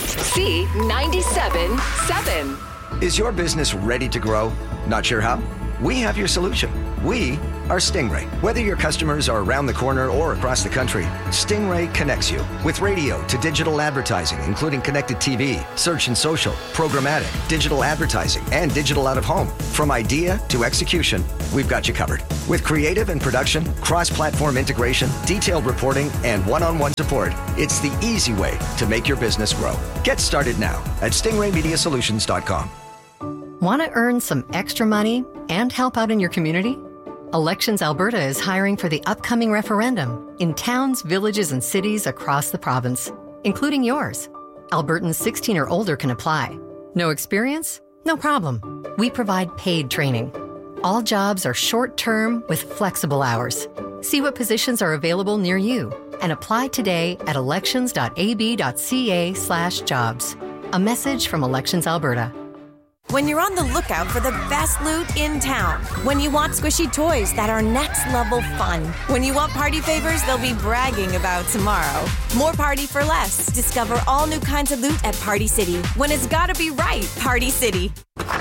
C97.7. Is your business ready to grow? Not sure how? We have your solution. We are Stingray. Whether your customers are around the corner or across the country, Stingray connects you with radio to digital advertising, including connected TV, search and social, programmatic, digital advertising, and digital out of home. From idea to execution, we've got you covered. With creative and production, cross-platform integration, detailed reporting, and one-on-one support, it's the easy way to make your business grow. Get started now at stingraymediasolutions.com. Want to earn some extra money and help out in your community? Elections Alberta is hiring for the upcoming referendum in towns, villages, and cities across the province, including yours. Albertans 16 or older can apply. No experience? No problem. We provide paid training. All jobs are short-term with flexible hours. See what positions are available near you and apply today at elections.ab.ca/jobs. A message from Elections Alberta. When you're on the lookout for the best loot in town. When you want squishy toys that are next level fun. When you want party favors they'll be bragging about tomorrow. More party for less. Discover all new kinds of loot at Party City. When it's gotta be right, Party City.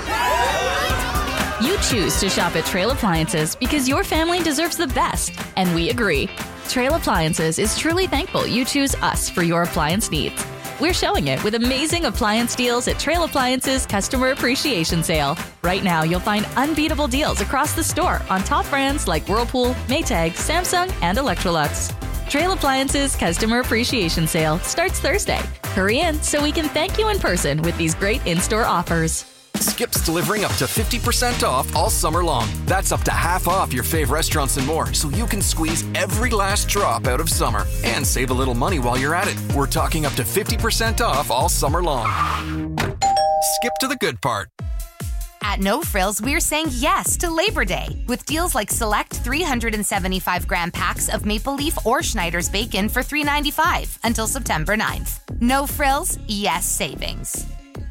You choose to shop at Trail Appliances because your family deserves the best, and we agree. Trail Appliances is truly thankful you choose us for your appliance needs. We're showing it with amazing appliance deals at Trail Appliances Customer Appreciation Sale. Right now, you'll find unbeatable deals across the store on top brands like Whirlpool, Maytag, Samsung, and Electrolux. Trail Appliances Customer Appreciation Sale starts Thursday. Hurry in so we can thank you in person with these great in-store offers. Skip's delivering up to 50% off all summer long. That's up to half off your fave restaurants and more, so you can squeeze every last drop out of summer and save a little money while you're at it. We're talking up to 50% off all summer long. Skip to the good part. At No Frills, we're saying yes to Labor Day with deals like select 375-gram packs of Maple Leaf or Schneider's bacon for $3.95 until September 9th. No Frills, yes savings.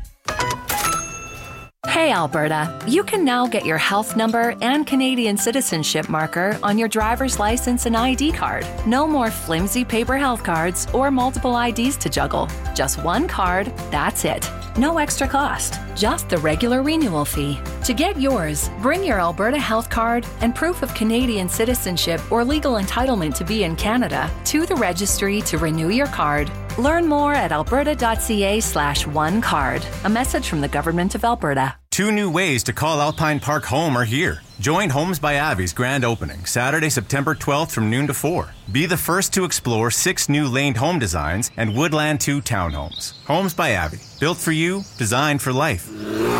Hey Alberta, you can now get your health number and Canadian citizenship marker on your driver's license and ID card. No more flimsy paper health cards or multiple IDs to juggle. Just one card, that's it. No extra cost, just the regular renewal fee. To get yours, bring your Alberta health card and proof of Canadian citizenship or legal entitlement to be in Canada to the registry to renew your card. Learn more at alberta.ca/onecard. A message from the Government of Alberta. 2 new ways to call Alpine Park home are here. Join Homes by Avi's grand opening, Saturday, September 12th from noon to 4. Be the first to explore 6 new laned home designs and Woodland 2 townhomes. Homes by Avi. Built for you, designed for life.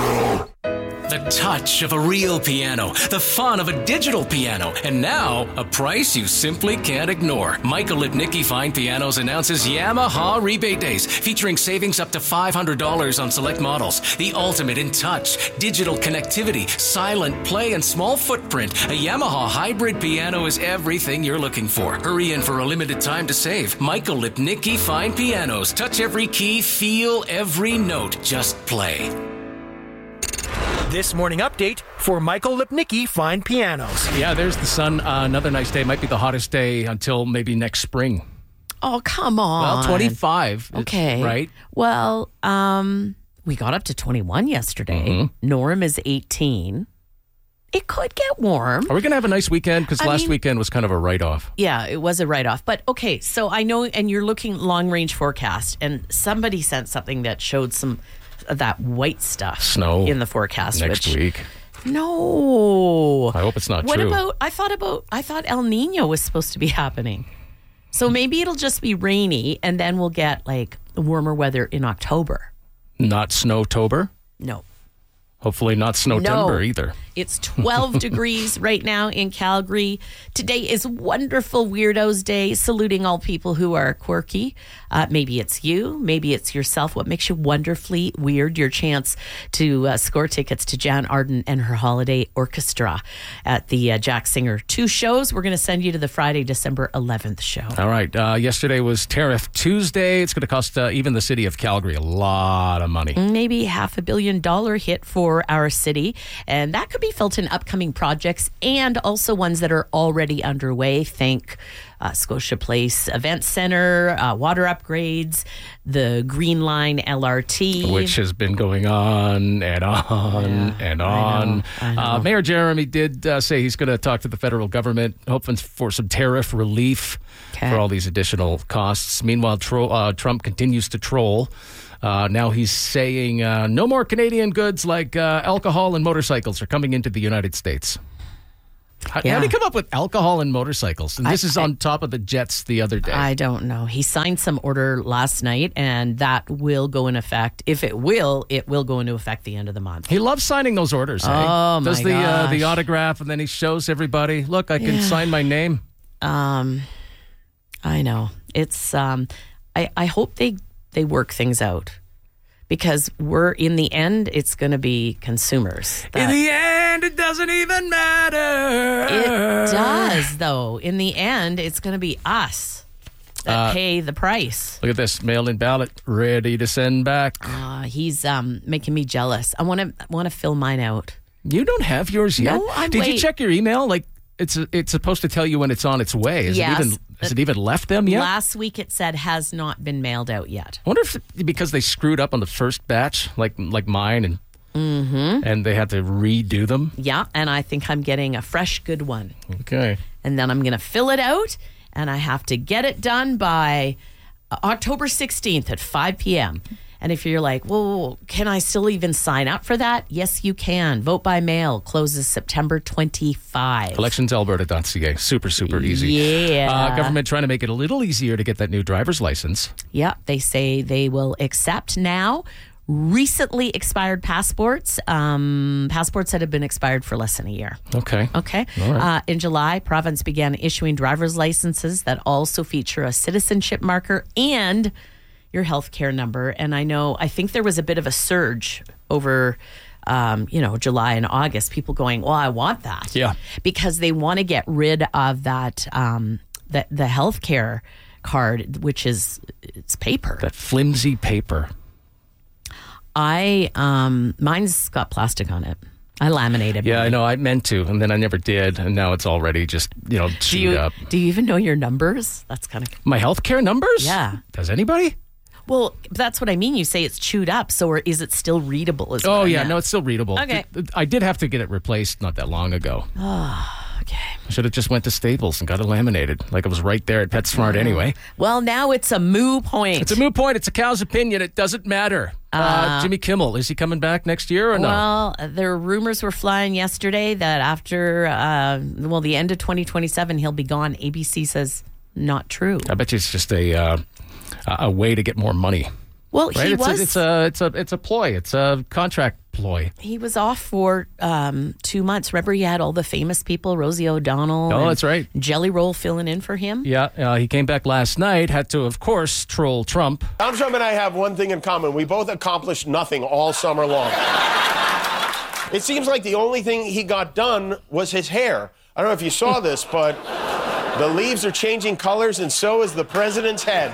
The touch of a real piano, the fun of a digital piano, and now a price you simply can't ignore. Michael Lipnicki Fine Pianos announces Yamaha Rebate Days, featuring savings up to $500 on select models. The ultimate in touch, digital connectivity, silent play, and small footprint. A Yamaha hybrid piano is everything you're looking for. Hurry in for a limited time to save. Michael Lipnicki Fine Pianos. Touch every key, feel every note, just play. This morning update for Michael Lipnicki Fine Pianos. Yeah, there's the sun. Another nice day. Might be the hottest day until maybe next spring. Oh, come on. Well, 25. Okay. Right? Well, we got up to 21 yesterday. Mm-hmm. Norm is 18. It could get warm. Are we going to have a nice weekend? Because last weekend was kind of a write-off. Yeah, it was a write-off. But, okay, so I know, and you're looking long-range forecast, and somebody sent something that showed some that white stuff snow in the forecast next week. No, I hope it's not true. What about I thought El Nino was supposed to be happening, so maybe it'll just be rainy and then we'll get like warmer weather in October. Not Snowtober? No. Hopefully not Snowtember either. It's 12 degrees right now in Calgary. Today is Wonderful Weirdos Day, saluting all people who are quirky. Maybe it's you. Maybe it's yourself. What makes you wonderfully weird? Your chance to score tickets to Jan Arden and her holiday orchestra at the Jack Singer 2 shows. We're going to send you to the Friday, December 11th show. All right. Yesterday was Tariff Tuesday. It's going to cost even the city of Calgary a lot of money. Maybe $500 million hit for our city. And that could be felt in upcoming projects and also ones that are already underway. Think Scotia Place Event Center, water upgrades, the Green Line LRT. Which has been going on and on and on. I know. Mayor Jeremy did say he's going to talk to the federal government, hoping for some tariff relief for all these additional costs. Meanwhile, Trump continues to troll. Now he's saying no more Canadian goods like alcohol and motorcycles are coming into the United States. How did he come up with alcohol and motorcycles? And this is on top of the jets the other day. I don't know. He signed some order last night, and that will go in effect. If it will go into effect the end of the month. He loves signing those orders. Oh, Does my gosh. the autograph, and then he shows everybody, look, I can sign my name. I know. It's I hope they work things out. Because in the end, it's going to be consumers. In the end, it doesn't even matter. It does, though. In the end, it's going to be us that pay the price. Look at this mail-in ballot ready to send back. He's making me jealous. I want to fill mine out. You don't have yours yet? No, Did you check your email? Like it's supposed to tell you when it's on its way. Has it even left them yet? Last week it said has not been mailed out yet. I wonder if because they screwed up on the first batch, like mine, and they had to redo them. Yeah, and I think I'm getting a fresh, good one. Okay. And then I'm going to fill it out, and I have to get it done by October 16th at 5 p.m. And if you're like, well, can I still even sign up for that? Yes, you can. Vote by mail closes September 25. Electionsalberta.ca. Super easy. Yeah. Government trying to make it a little easier to get that new driver's license. Yeah, they say they will accept now recently expired passports, passports that have been expired for less than a year. Okay. All right. In July, province began issuing driver's licenses that also feature a citizenship marker and your health care number. And I think there was a bit of a surge over, July and August. People going, well, I want that. Yeah. Because they want to get rid of that, the health care card, which is, it's paper. That flimsy paper. Mine's got plastic on it. I laminated mine. Yeah, I know. I meant to, and then I never did. And now it's already just, chewed up. Do you even know your numbers? That's kind of... My healthcare numbers? Yeah. Does anybody? Well, that's what I mean. You say it's chewed up, so or is it still readable? Oh, yeah. No, it's still readable. Okay. I did have to get it replaced not that long ago. Oh, okay. I should have just went to Staples and got it laminated. Like it was right there at PetSmart anyway. Well, now it's a moo point. It's a moo point. It's a cow's opinion. It doesn't matter. Jimmy Kimmel, is he coming back next year or no? Well, there rumors were flying yesterday that after, the end of 2027, he'll be gone. ABC says not true. I bet you it's just a way to get more money. Well, right? he it's a ploy. It's a contract ploy. He was off for 2 months. Remember, he had all the famous people, Rosie O'Donnell. Oh, that's right. Jelly Roll filling in for him. Yeah, he came back last night. Had to, of course, troll Trump. Donald Trump and I have one thing in common. We both accomplished nothing all summer long. It seems like the only thing he got done was his hair. I don't know if you saw this, but the leaves are changing colors, and so is the president's head.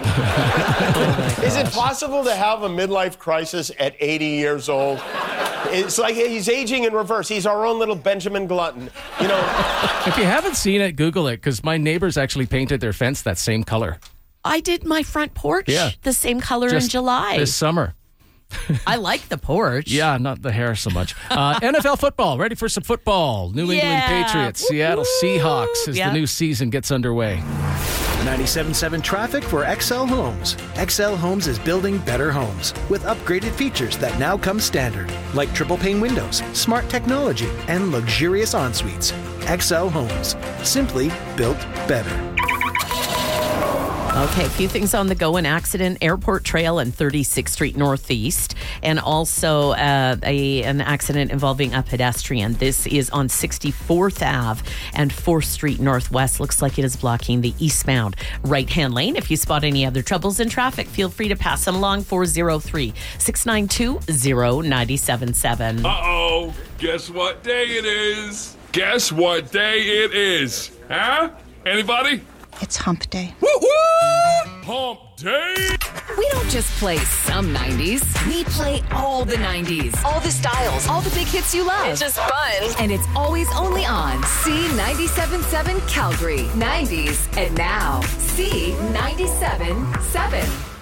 Is it possible to have a midlife crisis at 80 years old? It's like he's aging in reverse. He's our own little Benjamin Glutton. If you haven't seen it, Google it, because my neighbors actually painted their fence that same color. I did my front porch the same color Just in July. this summer. I like the porch. Yeah, not the hair so much. NFL football. Ready for some football. New England Patriots. Seattle Seahawks as the new season gets underway. 97.7 traffic for XL Homes. XL Homes is building better homes with upgraded features that now come standard, like triple pane windows, smart technology, and luxurious en-suites. XL Homes. Simply built better. Okay, a few things on the go. An accident, Airport Trail and 36th Street Northeast, and also an accident involving a pedestrian. This is on 64th Ave and 4th Street Northwest. Looks like it is blocking the eastbound right-hand lane. If you spot any other troubles in traffic, feel free to pass them along. 403-692-0977. Uh-oh, guess what day it is? Guess what day it is? Huh? Anybody? It's hump day. Woo-woo! Hump Day. We don't just play some 90s. We play all the 90s. All the styles. All the big hits you love. It's just fun. And it's always only on C97.7 Calgary. 90s and now C97.7.